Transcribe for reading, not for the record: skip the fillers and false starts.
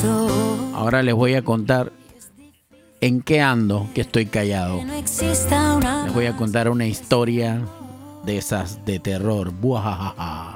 Ahora les voy a contar en qué ando, que estoy callado. Les voy a contar una historia de esas de terror. Buajajaja.